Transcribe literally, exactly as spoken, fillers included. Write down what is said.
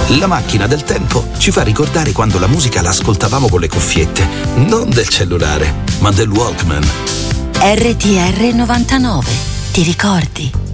La macchina del tempo ci fa ricordare quando la musica la ascoltavamo con le cuffiette, non del cellulare, ma del Walkman. R T R novantanove, ti ricordi?